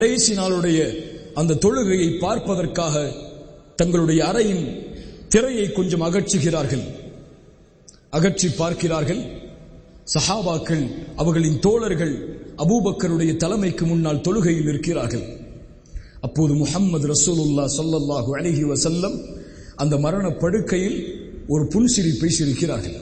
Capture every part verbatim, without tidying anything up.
கடைசி நாளுடைய அந்த தொழுகையை பார்ப்பதற்காக தங்களுடைய அறையின் திரையை கொஞ்சம் அகற்றுகிறார்கள். அகற்றி பார்க்கிறார்கள். சஹாபாக்கள் அவர்களின் தோழர்கள் அபூபக்கருடைய தலைமைக்கு முன்னால் தொழுகையில் இருக்கிறார்கள். அப்போது முஹம்மது ரசூலுல்லாஹ் ஸல்லல்லாஹு அலைஹி வஸல்லம் அந்த மரண படுக்கையில் ஒரு புன்சிரிப்பை சிரிக்கிறார்கள்.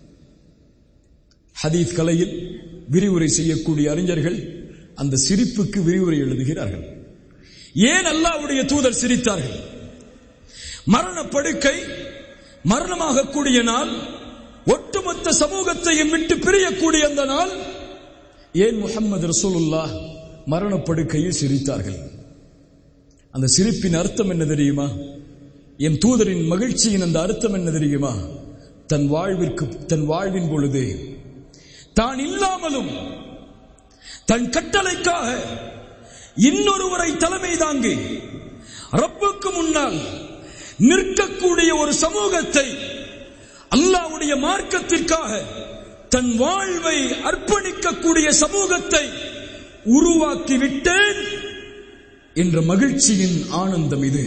ஹதீஸ் கலையில் விரிவுரை செய்யக்கூடிய அறிஞர்கள் அந்த சிரிப்புக்கு விரிவுரை எழுதுகிறார்கள். ஏன் அல்லாஹ்வுடைய தூதர் சிரித்தார்கள்? மரண படுக்கை, மரணமாக கூடிய நாள், ஒட்டுமொத்த சமூகத்தையும் விட்டு பிரியக்கூடிய அந்த நாள், ஏன் முஹம்மது ரசூலுல்லாஹ் மரண படுக்கையில் சிரித்தார்கள்? அந்த சிரிப்பின் அர்த்தம் என்ன தெரியுமா? என் தூதரின் மகிழ்ச்சியின் அந்த அர்த்தம் என்ன தெரியுமா? தன் வாழ்விற்கு தன் வாழ்வின் பொழுது தான் இல்லாமலும் தன் கட்டளைக்காக இன்னொருவரை தலைமை தாங்கி ரப்புக்கு முன்னால் நிற்கக்கூடிய ஒரு சமூகத்தை, அல்லாஹ்வுடைய மார்க்கத்திற்காக தன் வாழ்வை அர்ப்பணிக்கக்கூடிய சமூகத்தை உருவாக்கிவிட்டேன் என்ற மகிழ்ச்சியின் ஆனந்தம் இது.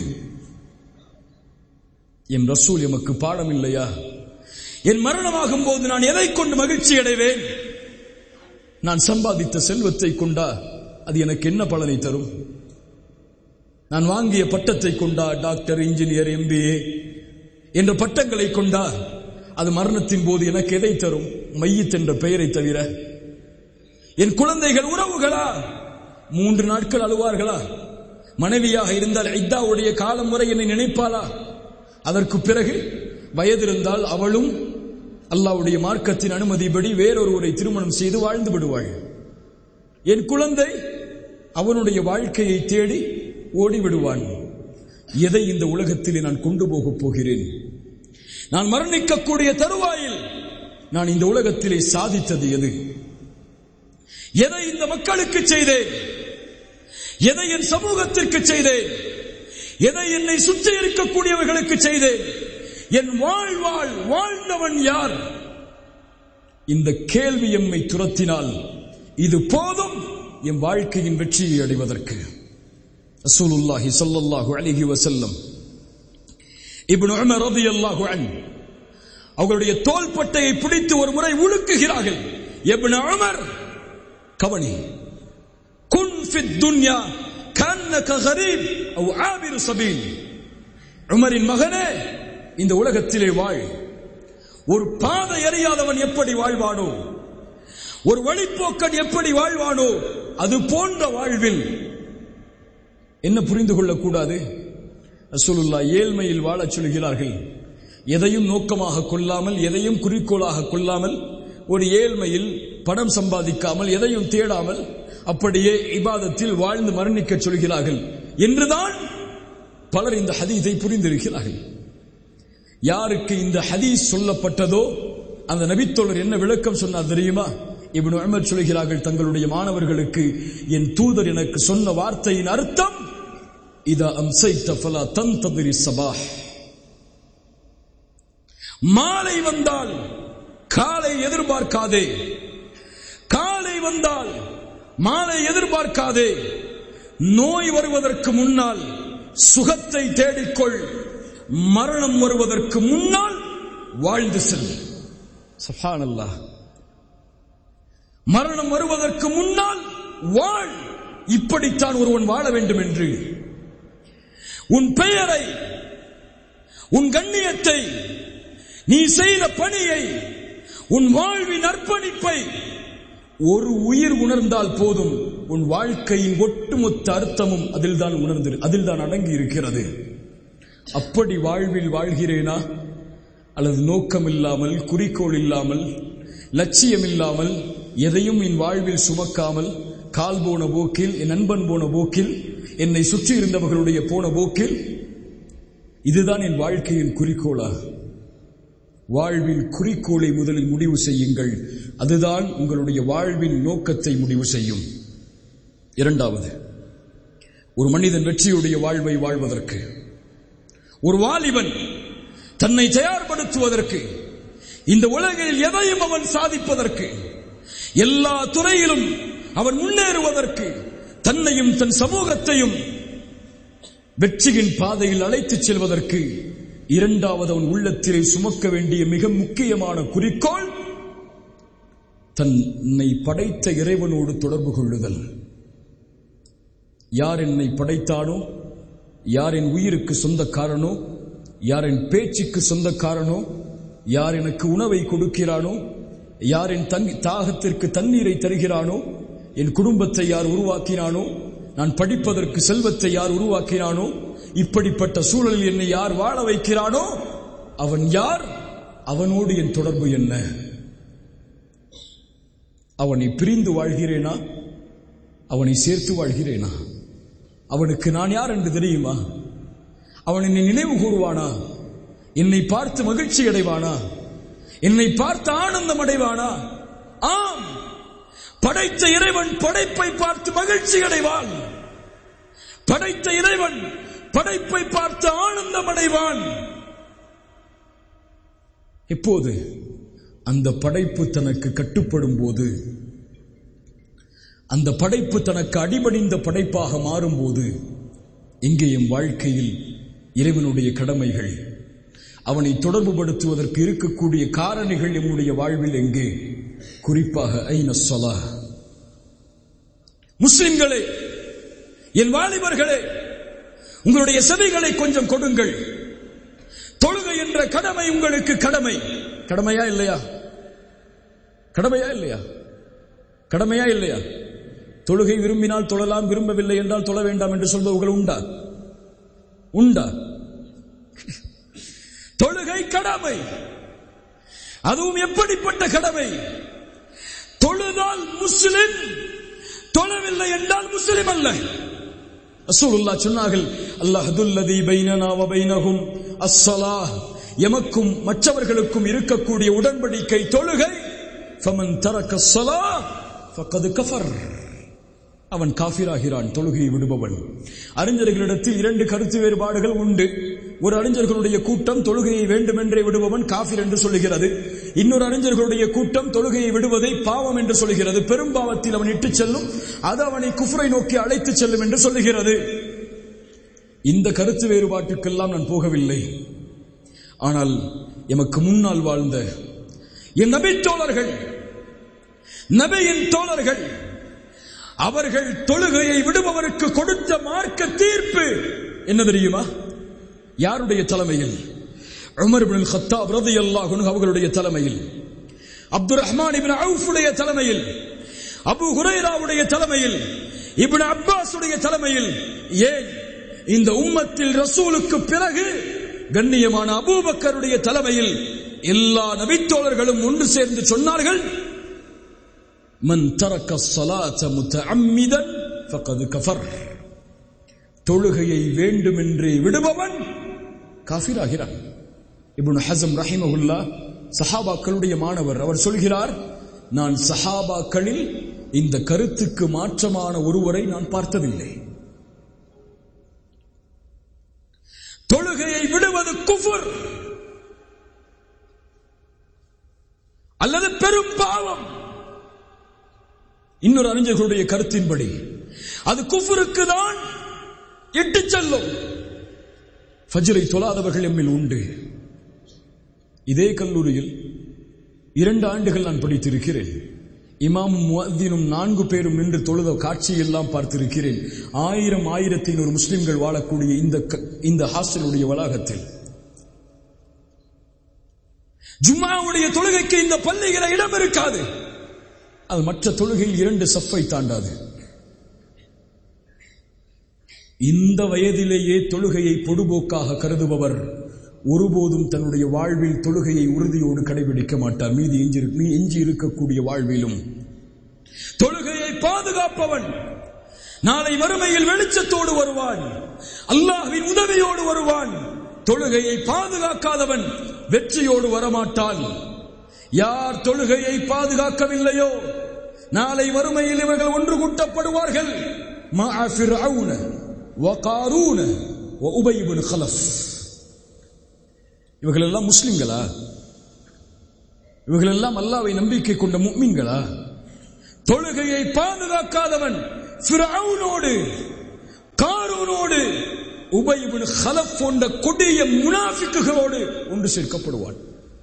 என் ரசூல் எமக்கு பாடம் இல்லையா? என் மரணமாகும் போது நான் எதை கொண்டு மகிழ்ச்சி அடைவேன்? நான் சம்பாதித்த செல்வத்தை கொண்டா அது எனக்கு என்ன பலனை தரும்? நான் வாங்கிய பட்டத்தை கொண்டா, டாக்டர், இன்ஜினியர், எம்பிஏ என்ற பட்டங்களை கொண்டா அது மரணத்தின் போது எனக்கு எதை தரும்? மையத் என்ற பெயரை தவிர. என் குழந்தைகள் உறவுகளா மூன்று நாட்கள் அழுவார்களா? மனைவியாக இருந்தால் இத்தாவுடைய காலம் வரை என்னை நினைப்பாளா? அதற்கு பிறகு வயது இருந்தால் அவளும் அல்லாஹ்வுடைய மார்க்கத்தின் அனுமதிப்படி வேறொருவரை திருமணம் செய்து வாழ்ந்து விடுவாள். என் குழந்தை அவனுடைய வாழ்க்கையை தேடி ஓடிவிடுவான். எதை இந்த உலகத்திலே நான் கொண்டு போகப் போகிறேன்? நான் மரணிக்கக்கூடிய தருவாயில் நான் இந்த உலகத்திலே சாதித்தது எது? எதை இந்த மக்களுக்கு செய்தேன்? எதை என் சமூகத்திற்கு செய்தேன்? எதை என்னை சுற்றி இருக்கக்கூடியவர்களுக்கு செய்தேன்? என் வாழ்வாள் வாழ்ந்தவன் யார்? இந்த கேள்வி எம்மை துரத்தினால் இது போதும் என் வாழ்க்கையின் வெற்றியை அடைவதற்கு. ரசூலுல்லாஹி ஸல்லல்லாஹு அலைஹி வஸல்லம் இப்னு உமர் ரலியல்லாஹு அன்ஹு அவர்களுடைய தோள்பட்டையை பிடித்து ஒரு முறை உலுக்குகிறார்கள். இப்னு உமர், கவனி, குன் ஃபித் துன்யா கன்னக கரீப் அவ் ஆபிர் சபீல். உமரின் மகனே, இந்த உலகத்திலே வாழ். ஒரு பாதை அறியாதவன் எப்படி வாழ்வானோ, ஒரு வழிப்போக்கன் எப்படி வாழ்வானோ, அது போன்ற வாழ்வில் என்ன புரிந்து கொள்ளக்கூடாது? ரசூலுல்லாஹ் ஏழ்மையில் வாழச் சொல்கிறார்கள். எதையும் நோக்கமாக கொள்ளாமல், எதையும் குறிக்கோளாக கொள்ளாமல், ஒரு ஏழ்மையில் பணம் சம்பாதிக்காமல், எதையும் தேடாமல் அப்படியே இபாதத்தில் வாழ்ந்து மரணிக்க சொல்கிறார்கள் என்றுதான் பலர் இந்த ஹதீஸை புரிந்திருக்கிறார்கள். யாருக்கு இந்த ஹதீஸ் சொல்லப்பட்டதோ அந்த நபித்தோழர் என்ன விளக்கம் சொன்னார் தெரியுமா? இப்னு உமர் சொல்கிறார்கள் தங்களுடைய மாணவர்களுக்கு, என் தூதர் எனக்கு சொன்ன வார்த்தையின் அர்த்தம், இதா அம்சைத ஃபலா தன்ததிரி ஸபாஹ். மாலை வந்தால் காலை எதிர்பார்க்காதே, காலை வந்தால் மாலை எதிர்பார்க்காதே. நோய் வருவதற்கு முன்னால் சுகத்தை தேடிக்கொள், மரணம் வருவதற்கு முன்னால் வாழ்ந்து செல். சுப்ஹானல்லாஹ். மரணம் வருவதற்கு முன்னால் வாழ். இப்படித்தான் ஒருவன் வாழ வேண்டும் என்று உன் பெயரை, உன் கண்ணியத்தை, நீ செய்த பணியை, உன் வாழ்வின் அர்ப்பணிப்பை ஒரு உயிர் உணர்ந்தால் போதும். உன் வாழ்க்கையின் ஒட்டுமொத்த அர்த்தமும் அதில் தான் உணர்ந்து அதில் தான் அடங்கி இருக்கிறது. அப்படி வாழ்வில் வாழ்கிறேனா, அல்லது நோக்கம் இல்லாமல், குறிக்கோள் இல்லாமல், லட்சியம் இல்லாமல், எதையும் என் வாழ்வில் சுமக்காமல், கால் போன போக்கில், என் நண்பன் போன போக்கில், என்னை சுற்றி இருந்தவர்களுடைய போன போக்கில், இதுதான் என் வாழ்க்கையின் குறிக்கோளா? வாழ்வின் குறிக்கோளை முதலில் முடிவு செய்யுங்கள். அதுதான் உங்களுடைய வாழ்வின் நோக்கத்தை முடிவு செய்யும். இரண்டாவது, ஒரு மனிதன் வெற்றியுடைய வாழ்வை வாழ்வதற்கு, ஒரு வாலிபன் தன்னை தயார்படுத்துவதற்கு, இந்த உலகில் எதையும் அவன் சாதிப்பதற்கு, எல்லா துறையிலும் அவன் முன்னேறுவதற்கு, தன்னையும் தன் சமூகத்தையும் வெற்றியின் பாதையில் அழைத்துச் செல்வதற்கு இரண்டாவது அவன் உள்ளத்திலே சுமக்க வேண்டிய மிக முக்கியமான குறிக்கோள் தன்னை படைத்த இறைவனோடு தொடர்பு கொள்ளுதல். யார் என்னை படைத்தானோ, யார் என் உயிருக்கு சொந்தக்காரனோ, யார் என் பேச்சுக்கு சொந்தக்காரனோ, யார் எனக்கு உணவை கொடுக்கிறானோ, யார் என் தாகத்திற்கு தண்ணீரை தருகிறானோ, என் குடும்பத்தை யார் உருவாக்கினானோ, நான் படிப்பதற்கு செல்வத்தை யார் உருவாக்கினானோ, இப்படிப்பட்ட சூழலில் என்னை யார் வாழ வைக்கிறானோ அவன் யார், அவனோடு என் தொடர்பு என்ன? அவனை பிரிந்து வாழ்கிறேனா, அவனை சேர்த்து வாழ்கிறேனா? அவனுக்கு நான் யார் என்று தெரியுமா? அவன் என்னை நினைவு கூறுவானா? என்னை பார்த்து மகிழ்ச்சி அடைவானா? என்னை பார்த்து ஆனந்தம் அடைவானா? ஆம், படைத்த இறைவன் படைப்பை பார்த்து மகிழ்ச்சி அடைவான். படைத்த இறைவன் படைப்பை பார்த்து ஆனந்தம் அடைவான். எப்போது அந்த படைப்பு தனக்கு கட்டுப்படும் போது, அந்த படைப்பு தனக்கு அடிபணிந்த படைப்பாக மாறும்போது, எங்கே என் வாழ்க்கையில் இறைவனுடைய கடமைகள், அவனை தொடர்புபடுத்துவதற்கு இருக்கக்கூடிய காரணிகள் நம்முடைய வாழ்வில் எங்கே? குறிப்பாக ஐன ஸலாஹ். முஸ்லிம்களே, என் வாலிபர்களே, உங்களுடைய செவிகளை கொஞ்சம் கொடுங்கள். தொழுகை என்ற கடமை உங்களுக்கு கடமை. கடமையா இல்லையா? கடமையா இல்லையா? கடமையா இல்லையா? தொழுகை விரும்பினால் தொழலாம், விரும்பவில்லை என்றால் தொழ வேண்டாம் என்று சொல்பவர்கள் உண்டா? உண்டா? தொழுகை கடமை. அதுவும் எப்படிப்பட்ட கடமை? தொழுதால் முஸ்லிம், தொழவில்லை என்றால் முஸ்லிம் அல்ல. ரசூலுல்லாஹ் சொன்னார்கள், அல்லாஹுல்லதி பைனனா வ பைனஹும் அஸ்ஸலாஹ், எமக்கும் மற்றவர்களுக்கும் இருக்கக்கூடிய உடன்படிக்கை தொழுகை. ஃபமன் தரக ஸலாஹ் ஃபகத் கஃபர், அவன் காஃபிராகிறான், தொழுகையை விடுபவன். அறிஞர்களிடத்தில் இரண்டு கருத்து வேறுபாடுகள் உண்டு. ஒரு அறிஞர்களுடைய கூட்டம் தொழுகையை வேண்டுமென்றே விடுபவன் காஃபிர் என்று சொல்லுகிறது. இன்னொரு அறிஞர்களுடைய கூட்டம் தொழுகையை விடுவதை பாவம் என்று சொல்லுகிறது. பெரும்பாவத்தில் அவன் இட்டுச் செல்லும், அது அவனை குஃப்ரை நோக்கி அழைத்துச் செல்லும் என்று சொல்லுகிறது. இந்த கருத்து வேறுபாட்டுக்கெல்லாம் நான் போகவில்லை. ஆனால் எமக்கு முன்னால் வாழ்ந்த என் நபி தோழர்கள், நபியின் தோழர்கள், அவர்கள் தொழுகையை விடுபவருக்கு கொடுத்த மார்க்க தீர்ப்பு என்ன தெரியுமா? யாருடைய தலைமையில்? உமர் இப்னு அல்-கத்தாப் ரலியல்லாஹு அன்ஹு அவர்களுடைய தலைமையில், அப்துர் ரஹ்மான் இப்னு அவுஃபுடைய தலைமையில், அபூ ஹுரைராவுடைய தலைமையில், இப்னு அப்பாஸுடைய தலைமையில், ஏன் இந்த உம்மத்தில் ரசூலுக்கு பிறகு கண்ணியமான அபூபக்கருடைய தலைமையில் எல்லா நபித்தோழர்களும் ஒன்று சேர்ந்து சொன்னார்கள், மன் தரக்க ஸலாத முத்தஅம்மிதன் ஃபகத் கஃபர், தொழுகையை வேண்டுமென்றே விடுபவன் காஃபிராகிறான். இப்னு ஹஸம் ரஹிமஹுல்லாஹ் சஹாபாக்களுடைய மாணவர், அவர் சொல்கிறார், நான் சஹாபாக்களில் இந்த கருத்துக்கு மாற்றமான ஒருவரை நான் பார்த்ததில்லை. தொழுகையை விடுவது குஃபர் அல்லது பெரும் பாவம். இன்னொரு அறிஞர்களுடைய கருத்தின்படி அது குஃபருக்கு தான் இட்டுச் செல்லும். ஃபஜ்ரை தொழாதவர்கள் எம்மில் உண்டு. இதே கல்லூரியில் இரண்டு ஆண்டுகள் நான் படித்திருக்கிறேன். இமாமும் முஅத்தினும் நான்கு பேரும் நின்று தொழுத காட்சியெல்லாம் பார்த்திருக்கிறேன். ஆயிரம் ஆயிரத்தி ஐநூறு முஸ்லிம்கள் வாழக்கூடிய இந்த இந்த ஹாஸ்டலுடைய வளாகத்தில் ஜும்மாவுடைய தொழுகைக்கு இந்த பள்ளியில இடம் இருக்காது. அது மற்ற தொழுகையில் இரண்டு சஃப்பை தாண்டாது. இந்த வயதிலேயே தொழுகையை பொடுபோக்காக கருதுபவர் ஒருபோதும் தன்னுடைய வாழ்வில் தொழுகையை உறுதியோடு கடைபிடிக்க மாட்டார். மீதி எஞ்சி இருக்கக்கூடிய வாழ்விலும் தொழுகையை பாதுகாப்பவன் நாளை மறுமையில் வெளிச்சத்தோடு வருவான், அல்லாஹ்வின் உதவியோடு வருவான். தொழுகையை பாதுகாக்காதவன் வெற்றியோடு வரமாட்டான். யார் தொழுகையை பாதுகாக்கவில்லையோ நாளை மறுமையில் இவர்கள் ஒன்று கூட்டப்படுவார்கள். மஅ ஃபிர்அவுன வ காரூன வ உபை இப்னு கலஃப். இவர்கள் எல்லாம் முஸ்லிம்களா? இவர்கள் எல்லாம் அல்லாஹ்வை நம்பிக்கை கொண்ட முஃமின்களா? தொழுகையை பாதுகாக்காதவன் ஃபிரௌனோடு காரூனோடு உபய் இப்னு கலப் போன்ற கொடிய முனாஃபிக்குகளோடு ஒன்று சேர்க்கப்படுவான்.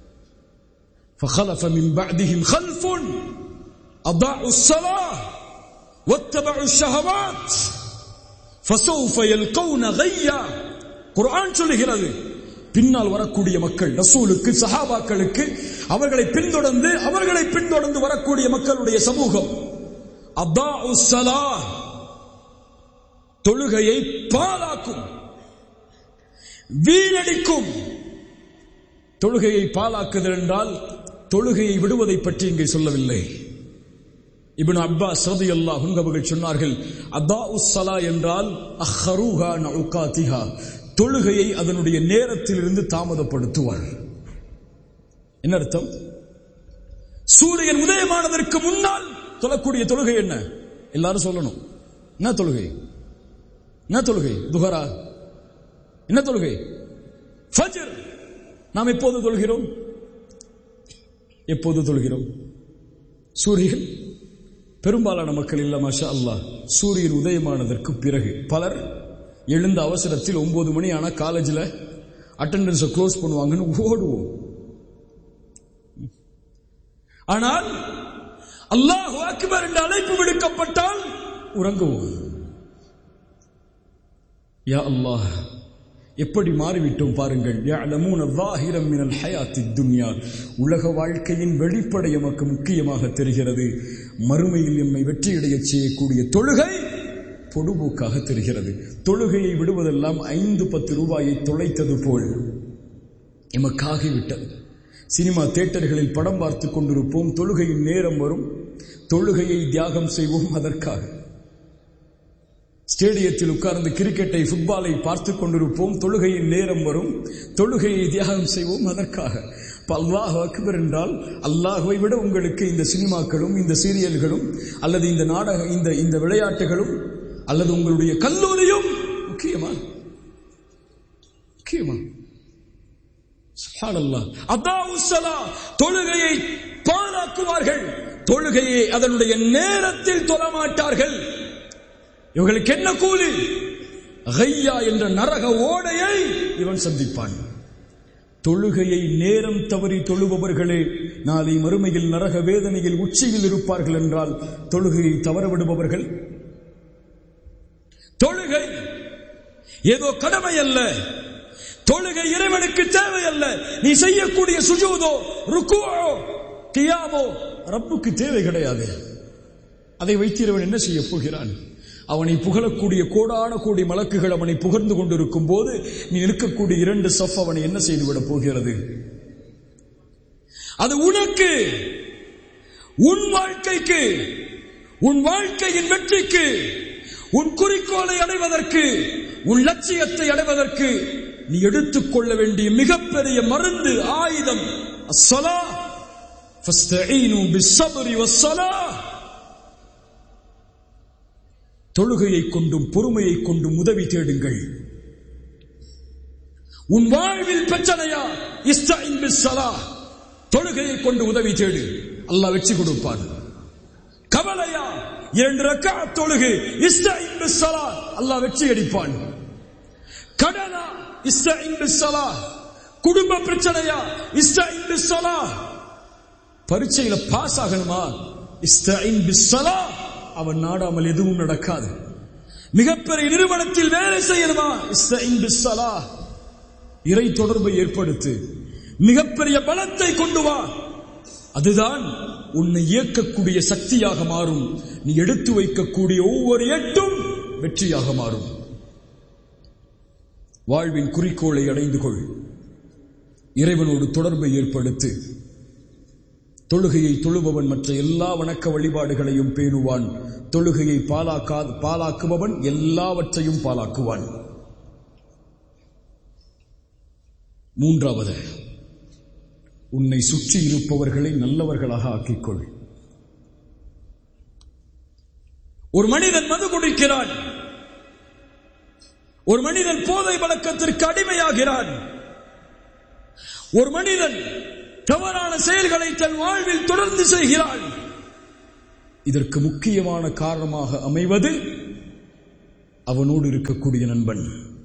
فخلف من بعدهم خلف أضاعوا الصلاة واتبعوا الشهوات فسوف يلقون غيا. குர்ஆன் சொல்லுகிறது, பின்னால் வரக்கூடிய மக்கள், ரசூலுக்கு சஹாபாக்களுக்கு அவர்களை பின்தொடர்ந்து அவர்களை பின்தொடர்ந்து வரக்கூடிய மக்களுடைய சமூகம் அதாஉ ஸலாஹ், தொழுகையை பாழாக்கும், வீணடிக்கும். தொழுகையை பாழாக்குதல் என்றால் தொழுகையை விடுவதை பற்றி இங்கே சொல்லவில்லை. இப்னு அப்பாஸ் ரலியல்லாஹு அன்ஹு அவர்கள் சொன்னார்கள், அதாஉ ஸலாஹ் என்றால் அஹ்ருஹா நஉகாதிஹா, தொழுகையை அதனுடைய நேரத்திலிருந்து தாமதப்படுத்துவார். என்ன அர்த்தம்? சூரியன் உதயமானதற்கு முன்னால் தொழக்கூடிய தொழுகை என்ன? எல்லாரும் சொல்லணும். என்ன தொழுகை? என்ன தொழுகை? துஹரா? என்ன தொழுகை? ஃபஜ்ர். நாம் எப்போது தொழுகிறோம்? எப்போது தொழுகிறோம்? சூரியன் பெரும்பாலான மக்கள் இல்ல, மாஷா அல்லாஹ், சூரியன் உதயமானதற்கு பிறகு. பலர் எழுந்த அவசரத்தில் ஒன்பது மணி ஆனா காலேஜில் அட்டெண்டன்ஸை க்ளோஸ் பண்ணுவாங்கன்னு ஓடுவோம். ஆனால் அல்லாஹு அக்பர் என்ற அழைப்பு விடுக்கப்பட்டால் உறங்குவோம். யா அல்லாஹ், எப்படி மாறிவிட்டோம் பாருங்கள். يعلمون ظاهرا من الحياة الدنيا, உலக வாழ்க்கையின் வெளிப்படை எமக்கு முக்கியமாக தெரிகிறது. மறுமையில் எம்மை வெற்றியடைய செய்யக்கூடிய தொழுகை பொடுபோக்காக தெரிகிறது. தொழுகையை விடுவதெல்லாம் ஐந்து பத்து ரூபாயை தொலைத்தது போல் எமக்காகிவிட்டது. சினிமா தியேட்டர்களில் படம் பார்த்து கொண்டிருப்போம், தொழுகையின் நேரம் வரும், தொழுகையை தியாகம் செய்வோம் அதற்காக. ஸ்டேடியத்தில் உட்கார்ந்து கிரிக்கெட்டை ஃபுட்பாலை பார்த்து கொண்டிருப்போம், தொழுகையின் நேரம் வரும், தொழுகையை தியாகம் செய்வோம் அதற்காக. அல்லாஹ் அக்பர் என்றால் அல்லாஹ்வை விட உங்களுக்கு இந்த சினிமாக்களும் இந்த சீரியல்களும் அல்லது இந்த நாடக இந்த இந்த விளையாட்டுகளும் அல்லது உங்களுடைய கல்லூரியும் முக்கியமா? முக்கியமா? சுப்ஹானல்லாஹ். அதாஉ ஸலாஹ், தொழுகையை பாழாக்குவார்கள், தொழுகையை அதனுடைய நேரத்தில் தொழமாட்டார்கள். இவர்களுக்கு என்ன கூலி? கையா என்ற நரக ஓடையை இவன் சந்திப்பான். தொழுகையை நேரம் தவறி தொழுபவர்களே நாளை மறுமையில் நரக வேதனையில் உச்சியில் இருப்பார்கள் என்றால் தொழுகையை தவறவிடுபவர்கள். தொழுகை ஏதோ கடமை அல்ல, தொழுகை இறைவனுக்கு தேவை அல்ல. நீ செய்யக்கூடிய சுஜூதோ ருக்குவோ கியாமோ ரப்புக்கு தேவை கிடையாது. அதை வைத்து இறைவன் என்ன செய்ய போகிறான்? அவனை புகழக்கூடிய கோடான கோடி மலக்குகள் அவனை புகழ்ந்து கொண்டிருக்கும் போது நீ நிற்கக்கூடிய இரண்டு சஃப் அவனை என்ன செய்துவிட போகிறது? அது உனக்கு, உன் வாழ்க்கைக்கு, உன் வாழ்க்கையின் வெற்றிக்கு, உன் குறிக்கோளை அடைவதற்கு, உன் லட்சியத்தை அடைவதற்கு நீ எடுத்துக்கொள்ள வேண்டிய மிகப்பெரிய மருந்து, ஆயுதம். அஸ்ஸலாஹ் ஃபஸ்தஈனு பிஸ்ஸப்ரி வஸ்ஸலாஹ், தொழுகையை கொண்டும் பொறுமையை கொண்டும் உதவி தேடுங்கள். உன் வாழ்வில் பிரச்சனையா? இஸ்தஈன் பிஸ்ஸலாஹ், தொழுகையை கொண்டு உதவி தேடு, அல்லாஹ் வெற்றி கொடுப்பான். கவலையா? இரண்டு ரக்அத் தொழுகை, இஸ்தஈன் பிஸ்ஸலாஹ், அல்லாஹ் வெற்றி அளிப்பான். கடனா? இஸ்தஈன் பிஸ்ஸலாஹ். குடும்ப பிரச்சனையா? இஸ்தஈன் பிஸ்ஸலாஹ். பரீட்சையில பாஸ் ஆகணுமா? இஸ்தஈன் பிஸ்ஸலாஹ். அவன் நாடாமல் எதுவும் நடக்காது. மிகப்பெரிய நிறுவனத்தில் வேலை செய்யணுமா? இஸ்தஈன் பிஸ்ஸலாஹ். இறை தொடர்பை ஏற்படுத்து, மிகப்பெரிய பலத்தை கொண்டு வா. அதுதான் உன்னை இயக்கக்கூடிய சக்தியாக மாறும். நீ எடுத்து வைக்கக்கூடிய ஒவ்வொரு எட்டும் வெற்றியாக மாறும். வாழ்வின் குறிக்கோளை அடைந்து கொள், இறைவனோடு தொடர்பை ஏற்படுத்து. தொழுகையை தொழுபவன் மற்ற எல்லா வணக்க வழிபாடுகளையும் பேணுவான். தொழுகையை பாலாக்கா பாலாக்குபவன் எல்லாவற்றையும் பாலாக்குவான். மூன்றாவது, உன்னை சுற்றி இருப்பவர்களை நல்லவர்களாக ஆக்கிக்கொள். ஒரு மனிதன் மது குடிக்கிறான், ஒரு மனிதன் போதை பழக்கத்திற்கு அடிமையாகிறான், ஒரு மனிதன் தவறான செயல்களை தன் வாழ்வில் தொடர்ந்து செய்கிறான். இதற்கு முக்கியமான காரணமாக அமைவது அவனோடு இருக்கக்கூடிய நண்பன்.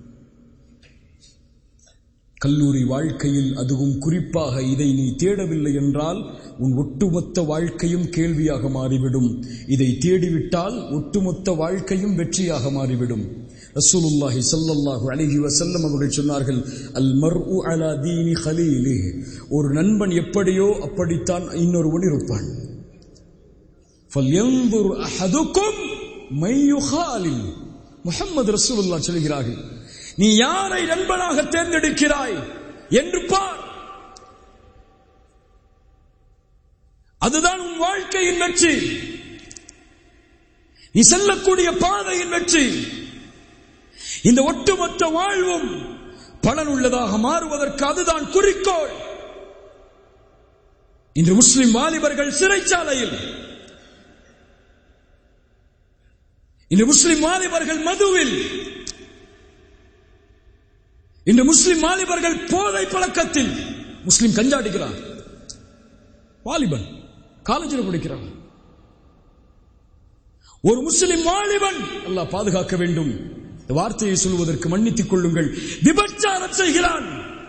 கல்லூரி வாழ்க்கையில் அதுவும் குறிப்பாக இதை நீ தேடவில்லை என்றால் உன் ஒட்டுமொத்த வாழ்க்கையும் கேள்வியாக மாறிவிடும். இதை தேடிவிட்டால் ஒட்டுமொத்த வாழ்க்கையும் வெற்றியாக மாறிவிடும். ரசூலுல்லாஹி ஸல்லல்லாஹு அலைஹி வஸல்லம் அவர்கள் சொன்னார்கள், அல் மர்உ அலா தீனி ஹலீலிஹி, ஒரு நண்பன் எப்படியோ அப்படித்தான் இன்னொருவன் இருப்பான். ஃபல்யன்துர் அஹதுக்கும் மை யுகாலில், முஹம்மது ரசூலுல்லாஹ் சொல்கிறார்கள், நீ யாரை நண்பனாக தேர்ந்தெடுக்கிறாய் என்று பார். அதுதான் உன் வாழ்க்கையின் வெற்றி, நீ செல்லக்கூடிய பாதையின் வெற்றி. இந்த ஒட்டுமொத்த வாழ்வும் பலனுள்ளதாக மாறுவதற்கு அதுதான் குறிக்கோள். இன்று முஸ்லிம் வாலிபர்கள் சிறைச்சாலையில், இன்று முஸ்லிம் வாலிபர்கள் மதுவில், இன்று முஸ்லிம் வாலிபர்கள் போதை பழக்கத்தில். முஸ்லிம் கஞ்சாடிக்கிறார், வாலிபன் காலேஜில் படிக்கிறான். ஒரு முஸ்லிம் வாலிபன், அல்லாஹ் பாதுகாக்க வேண்டும், இந்த வார்த்தையை சொல்வதற்கு மன்னித்துக் கொள்ளுங்கள், விபச்சாரம் செய்கிறான்.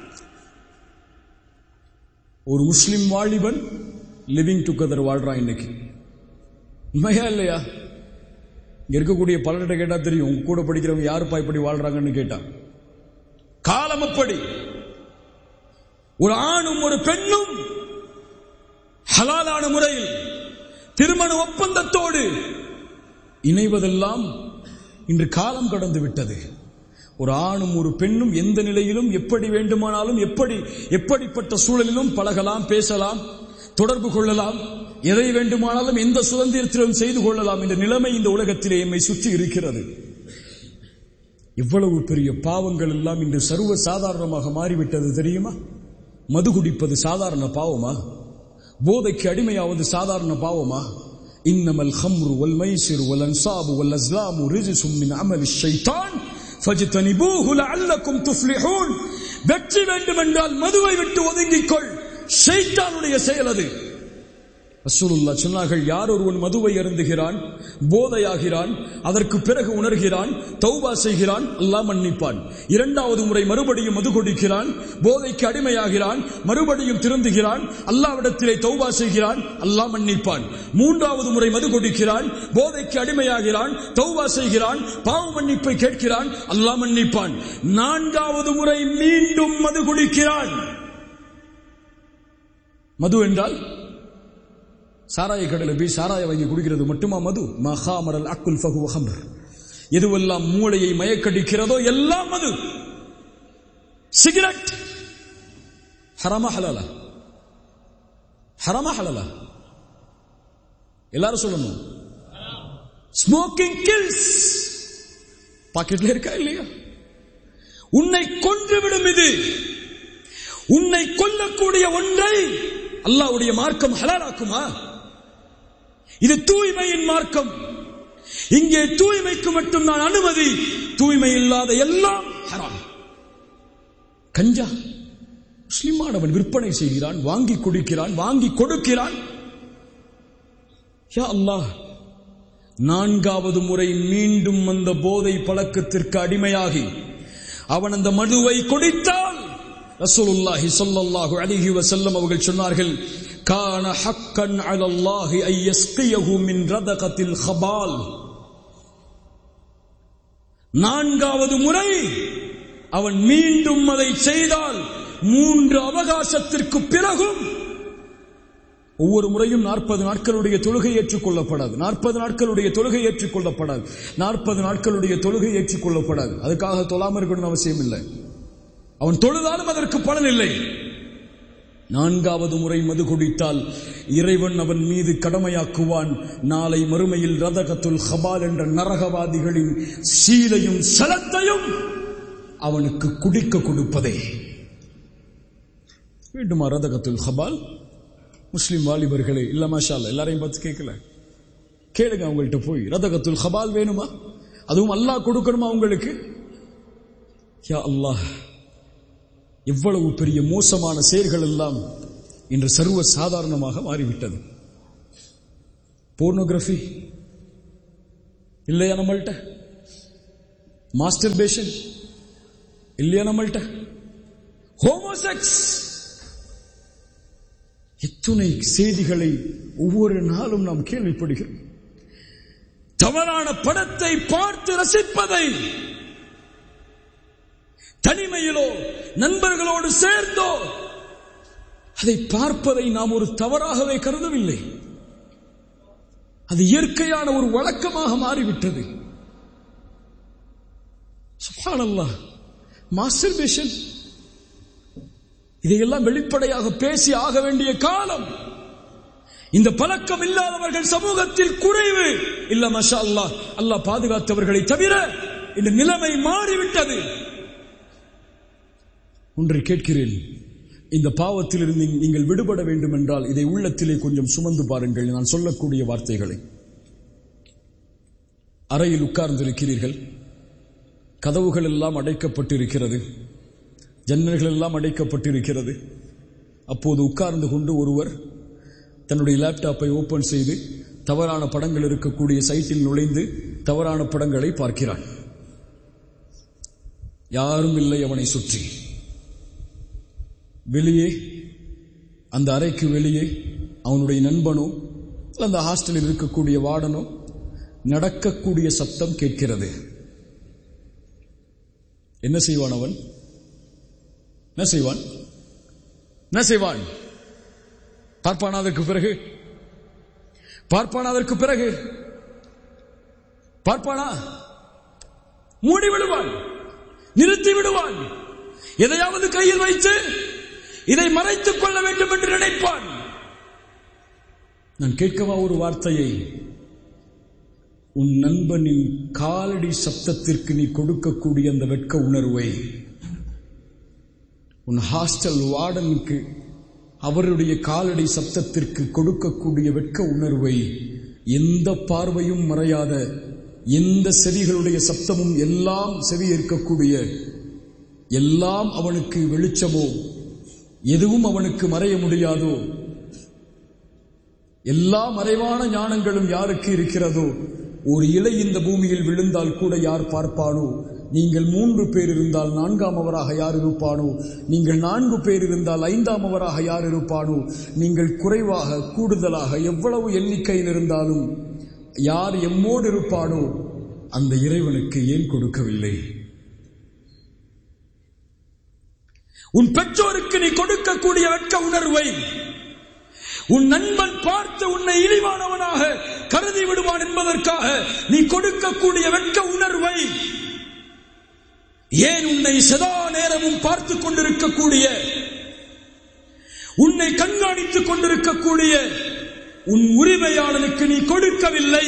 ஒரு முஸ்லிம் வாலிபன் லிவிங் டுகெதர் வாழ்றான். இன்னைக்கு உண்மையா இல்லையா? இங்க இருக்கக்கூடிய பலர்கிட்ட கேட்டா தெரியும், உங்க கூட படிக்கிறவங்க யாருப்பா இப்படி வாழ்றாங்கன்னு கேட்டா. காலம் அப்படி. ஒரு ஆணும் ஒரு பெண்ணும் ஹலாலான முறையில் திருமண ஒப்பந்தத்தோடு இணைவதெல்லாம் இன்று காலம் கடந்து விட்டது. ஒரு ஆணும் ஒரு பெண்ணும் எந்த நிலையிலும் எப்படி வேண்டுமானாலும் எப்படி எப்படிப்பட்ட சூழலிலும் பழகலாம், பேசலாம், தொடர்பு கொள்ளலாம், எதை வேண்டுமானாலும் எந்த சுதந்திரத்திலும் செய்து கொள்ளலாம் என்ற நிலைமை இந்த உலகத்திலே எம்மை சுற்றி இருக்கிறது. இவ்வளவு பெரிய பாவங்கள் எல்லாம் இன்று சர்வ சாதாரணமாக மாறிவிட்டது தெரியுமா? மது குடிப்பது சாதாரண பாவமா? போதைக்கு அடிமையாவது சாதாரண பாவமா? இன்னமல் ஹம்ரு வல் மைசிர் வல் அன்சாபு வல் அஸ்லாமு ரிஜ்சும் மின் அமலிஷ் ஷைத்தான் ஃபஜ்தனிபூஹு லஅல்லக்கும் துஃப்லிஹூன். வெற்றி வேண்டும் என்றால் மதுவை விட்டு ஒதுங்கிக்கொள், ஷைத்தானுடைய செயல் அது. ரசூலுல்லாஹ் சொன்னார்கள், யார் ஒருவன் மதுவை அருந்துகிறான், போதையாகிறான், அதற்கு பிறகு உணர்கிறான், தௌபா செய்கிறான், அல்லாஹ் மன்னிப்பான். இரண்டாவது முறை மறுபடியும் மது குடிக்கிறான், போதைக்கு அடிமையாகிறான், மறுபடியும் திருந்துகிறான், அல்லாஹ்விடத்திலே தௌபா செய்கிறான், அல்லாஹ் மன்னிப்பான். மூன்றாவது முறை மது குடிக்கிறான், போதைக்கு அடிமையாகிறான், தௌபா செய்கிறான், பாவ மன்னிப்பை கேட்கிறான், அல்லாஹ் மன்னிப்பான். நான்காவது முறை மீண்டும் மது குடிக்கிறான். மது என்றால் சாராய கடையில் போய் சாராய வாங்கி குடிக்கிறது மட்டுமா மது? மஹாமரல் அக்குல் ஃபஹுவ ஹம்ர். எதுவெல்லாம் மூளையை மயக்கடிக்கிறதோ எல்லாம் மது. சிகரெட் ஹராமா ஹலாலா? ஹராமா ஹலாலா? எல்லாரும் சொல்லணும். Smoking kills. பாக்கெட்ல இருக்கா இல்லையா? உன்னை கொன்றுவிடும். இது உன்னை கொல்லக்கூடிய ஒன்றை அல்லாஹ்வுடைய மார்க்கம் ஹலாலாக்குமா? இது தூய்மையின் மார்க்கம். இங்கே தூய்மைக்கு மட்டும் தான் அனுமதி, தூய்மை இல்லாத எல்லாம் ஹராம். கஞ்சா முஸ்லிமானவன் விற்பனை செய்கிறான், வாங்கி குடிக்கிறான், வாங்கி கொடுக்கிறான். யா அல்லாஹ், நான்காவது முறை மீண்டும் அந்த போதை பழக்கத்திற்கு அடிமையாகி அவன் அந்த மதுவை குடித்தால் ரசூலுல்லாஹி ஸல்லல்லாஹு அலைஹி வஸல்லம் அவர்கள் சொன்னார்கள், கான ஹக்கன் அலல்லாஹி ஐ யஸ்கியஹு மின் ரதகத்தில் ஹபால். நான்காவது முறை அவன் மீண்டும் அதை செய்தால் மூன்று அவகாசத்திற்கு பிறகும், ஒவ்வொரு முறையும் நாற்பது நாட்களுடைய தொழுகை ஏற்றுக்கொள்ளப்படாது, நாற்பது நாட்களுடைய தொழுகை ஏற்றுக்கொள்ளப்படாது, நாற்பது நாட்களுடைய தொழுகை ஏற்றுக்கொள்ளப்படாது. அதுக்காக தொழாமல் இருக்கணும்னு அவசியம் இல்லை. அவன் தொழுதாலும் அதற்கு பலன் இல்லை. நான்காவது முறை மது குடித்தால் இறைவன் அவன் மீது கடமையாக்குவான், நாளை மறுமையில் ரதகத்துல் ஹபால் என்ற நரகவாதிகளின் சீலையும் சலத்தையும் அவனுக்கு குடிக்க கொடுப்பதே. வேண்டுமா ரதகத்துல் ஹபால்? முஸ்லிம் வாலிபர்களே, இல்ல மாஷா அல்லாஹ், எல்லாரையும் பார்த்து கேட்கல, கேளுங்க அவங்கள்ட்ட போய், ரதகத்துல் ஹபால் வேணுமா? அதுவும் அல்லாஹ் கொடுக்கணுமா உங்களுக்கு? யா அல்லாஹ், எவ்வளவு பெரிய மோசமான செயல்கள் எல்லாம் இன்று சர்வ சாதாரணமாக மாறிவிட்டது. போர்னோகிராஃபி இல்லையா நம்மள்ட்ட? மாஸ்டர்பேஷன் இல்லையா நம்மள்ட்ட? ஹோமோசெக்ஸ், எத்துணை செய்திகளை ஒவ்வொரு நாளும் நாம் கேள்விப்படுகிறோம். தவறான படத்தை பார்த்து ரசிப்பதை தனிமையிலோ நண்பர்களோடு சேர்ந்தோ அதை பார்ப்பதை நாம் ஒரு தவறாகவே கருதவில்லை. அது இயற்கையான ஒரு வழக்கமாக மாறிவிட்டது. சுப்ஹானல்லாஹ். மாஸ்டர்பேஷன், இதையெல்லாம் வெளிப்படையாக பேசி ஆக வேண்டிய காலம். இந்த பழக்கம் இல்லாதவர்கள் சமூகத்தில் குறைவு. இல்ல மாஷா அல்லாஹ், அல்லாஹ் பாதுகாத்தவர்களை தவிர இந்த நிலைமை மாறிவிட்டது. ஒன்றை கேட்கிறேன், இந்த பாவத்தில் இருந்து நீங்கள் விடுபட வேண்டும் என்றால் இதை உள்ளத்திலே கொஞ்சம் சுமந்து பாருங்கள். நான் சொல்லக்கூடிய வார்த்தைகளை. அறையில் உட்கார்ந்திருக்கிறீர்கள், கதவுகள் எல்லாம் அடைக்கப்பட்டிருக்கிறது, ஜன்னல்கள் எல்லாம் அடைக்கப்பட்டிருக்கிறது. அப்போது உட்கார்ந்து கொண்டு ஒருவர் தன்னுடைய லேப்டாப்பை ஓபன் செய்து தவறான படங்கள் இருக்கக்கூடிய சைட்டில் நுழைந்து தவறான படங்களை பார்க்கிறான். யாரும் இல்லை அவனை சுற்றி. வெளியே, அந்த அறைக்கு வெளியே அவனுடைய நண்பனோ அந்த ஹாஸ்டலில் இருக்கக்கூடிய வார்டனோ நடக்கக்கூடிய சப்தம் கேட்கிறது. என்ன செய்வான் அவன்? என்ன செய்வான்? என்ன செய்வான்? பார்ப்பானா? அதற்கு பிறகு பார்ப்பானா? அதற்கு பிறகு பார்ப்பானா? மூடி விடுவான், நிறுத்தி விடுவான். எதையாவது கையில் வைத்து இதை மறைத்துக் கொள்ள வேண்டும் என்று நினைப்பான். நான் கேட்கவா ஒரு வார்த்தையை? உன் நண்பனின் காலடி சப்தத்திற்கு நீ கொடுக்கக்கூடிய அந்த வெட்க உணர்வை, உன் ஹாஸ்டல் வார்டனுக்கு அவருடைய காலடி சப்தத்திற்கு கொடுக்கக்கூடிய வெட்க உணர்வை, எந்த பார்வையும் மறையாத, எந்த செவிகளுடைய சப்தமும் எல்லாம் செவி ஏற்கக்கூடிய, எல்லாம் அவனுக்கு வெளிச்சமோ, எதுவும் அவனுக்கு மறைய முடியாதோ, எல்லா மறைவான ஞானங்களும் யாருக்கு இருக்கிறதோ, ஒரு இலை இந்த பூமியில் விழுந்தால் கூட யார் பார்ப்பானோ? நீங்கள் மூன்று பேர் இருந்தால் நான்காம் அவராக யார் இருப்பானோ? நீங்கள் நான்கு பேர் இருந்தால் ஐந்தாம் அவராக யார் இருப்பானோ? நீங்கள் குறைவாக கூடுதலாக எவ்வளவு எண்ணிக்கையில் இருந்தாலும் யார் எம்மோடு இருப்பானோ அந்த இறைவனுக்கு ஏன் கொடுக்கவில்லை? உன் பெற்றோருக்கு நீ கொடுக்கக்கூடிய வெட்க உணர்வை, உன் நண்பன் பார்த்து உன்னை இழிவானவனாக கருதி விடுவான் என்பதற்காக நீ கொடுக்கக்கூடிய வெட்க உணர்வை, ஏன் உன்னை சதா நேரமும் பார்த்துக் கொண்டிருக்கக்கூடிய, உன்னை கண்காணித்துக் கொண்டிருக்கக்கூடிய உன் உரிமையாளனுக்கு நீ கொடுக்கவில்லை?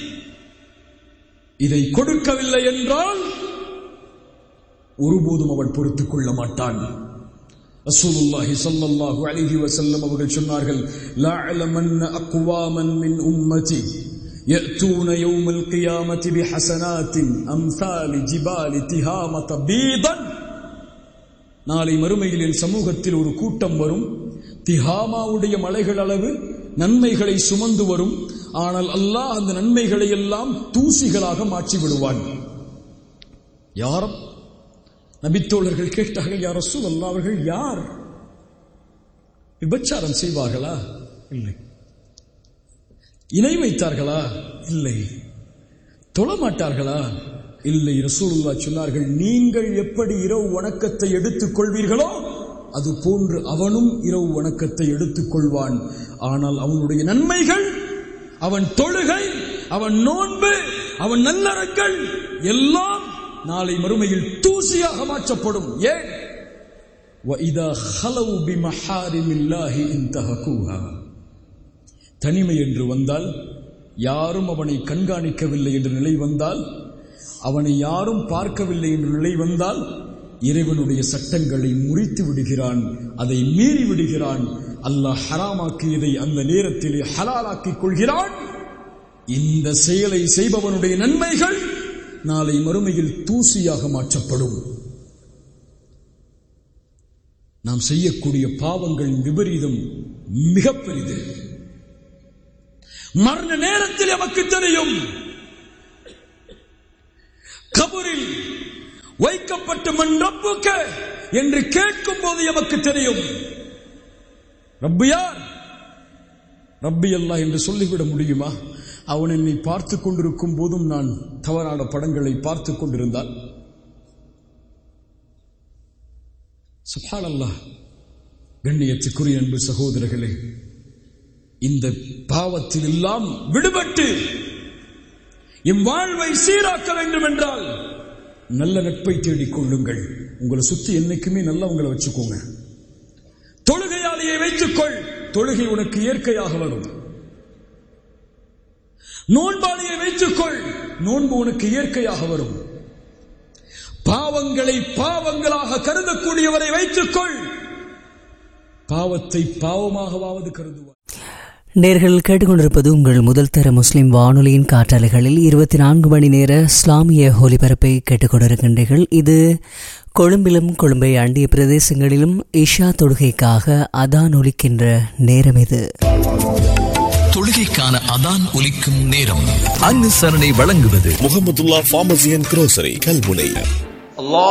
இதை கொடுக்கவில்லை என்றால் ஒருபோதும் அவன் பொறுத்துக் கொள்ள மாட்டான். ரசூலுல்லாஹி ஸல்லல்லாஹு அலைஹி வஸல்லம் அவர்கள் சொன்னார்கள், லா அலமன்ன அக்வாமன் மின் உம்மதி يأتون يوم القيامة بحسنات أمثال جبال تهامة بيضا. நாளை மறுமையில் என் சமூகத்தில் ஒரு கூட்டம் வரும், திஹாமாவுடைய மலைகள் அளவு நன்மைகளை சுமந்து வரும். ஆனால் அல்லாஹ் அந்த நன்மைகளை எல்லாம் தூசிகளாக மாற்றி விடுவான். யாரும் நபித்தோழர்கள் கேட்டார்கள், யா ரசூலல்லாஹ், அவர்கள் யார்? விபச்சாரம் செய்வார்களா? இல்லை. இணை வைத்தார்களா? இல்லை. தொழமாட்டார்களா? இல்லை. ரசூலுல்லாஹ் சொன்னார்கள், நீங்கள் எப்படி இரவு வணக்கத்தை எடுத்துக் கொள்வீர்களோ அது போன்று அவனும் இரவு வணக்கத்தை எடுத்துக் கொள்வான். ஆனால் அவனுடைய நன்மைகள், அவன் தொழுகை, அவன் நோன்பு, அவன் நல்லறங்கள் எல்லாம் நாளை மறுமையில் தூசியாக மாற்றப்படும். ஏன்? وَإِذَا خَلَوْا بِمَحَارِمِ اللَّهِ انْتَهَكُوهَا. தனிமை என்று வந்தால், யாரும் அவனை கண்காணிக்கவில்லை என்ற நிலை வந்தால், அவனை யாரும் பார்க்கவில்லை என்ற நிலை வந்தால், இறைவனுடைய சட்டங்களை முறித்து விடுகிறான், அதை மீறி விடுகிறான். அல்லாஹ் ஹராமாக்கியதை அந்த நேரத்திலே ஹலாலாக்கிக் கொள்கிறான். இந்த செயலை செய்பவனுடைய நன்மைகள் நாளை மறுமையில் தூசியாக மாற்றப்படும். நாம் செய்யக்கூடிய பாவங்களின் விபரீதம் மிக பெரிது. மரண நேரத்தில் எமக்கு தெரியும். கபரில் வைக்கப்பட்ட மன் ரப்புக என்று கேட்கும் போது எமக்கு தெரியும் ரப்பு யார்? ரப்பி அல்லாஹ் என்று சொல்லிவிட முடியுமா? அவன் என்னை பார்த்துக் கொண்டிருக்கும் போதும் நான் தவறான படங்களை பார்த்துக் கொண்டிருந்தால் சுப்ஹானல்லாஹ். கண்ணியத்துக்குரிய அன்பு சகோதரர்களே, இந்த பாவத்தில் எல்லாம் விடுபட்டு எம் வாழ்வை சீராக்க வேண்டும் என்றால் நல்ல நட்பை தேடிக் கொள்ளுங்கள். உங்களை சுத்தி என்னைக்குமே நல்லா உங்களை வச்சுக்கோங்க. தொழுகையாளியை வைத்துக்கொள், தொழுகை உனக்கு இயற்கையாக வரும். நோன்பாளியை வைத்துக்கொள், நோன்பு உனக்கு இயற்கையாக வரும். பாவங்களை பாவங்களாக கருதக்கூடியவரை வைத்துக்கொள், பாவத்தை பாவமாகவாவது கருதுவார். நேர்கள் கேட்டுக்கொண்டிருப்பது உங்கள் முதல் தர முஸ்லிம் வானொலியின் காற்றாலைகளில் இருபத்தி நான்கு மணி நேர இஸ்லாமிய ஒலிபரப்பை கேட்டுக்கொண்டிருக்கின்றீர்கள். இது கொழும்பிலும் கொழும்பை அண்டிய பிரதேசங்களிலும் இஷா தொழுகைக்காக அதான் ஒலிக்கின்ற நேரம். இது தொழுகைக்கான அதான் ஒலிக்கும் நேரம். அனுசரணை வழங்குவது Mahmudullah pharmacy and grocery Kalmunai.